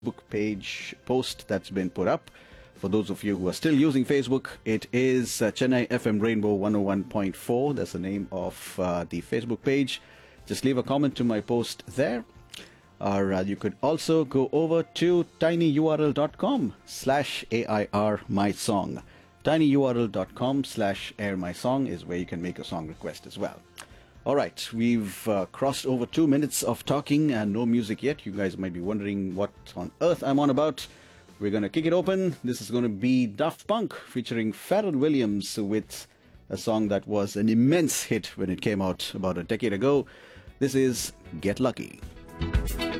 Facebook page post that's been put up. For those of you who are still using Facebook, it is Chennai FM Rainbow 101.4. That's the name of the Facebook page. Just leave a comment to my post there. Or you could also go over to tinyurl.com/AIR my song. tinyurl.com/air my song is where you can make a song request as well. All right, we've crossed over 2 minutes of talking and no music yet. You guys might be wondering what on earth I'm on about. We're going to kick it open. This is going to be Daft Punk featuring Pharrell Williams with a song that was an immense hit when it came out about a decade ago. This is Get Lucky.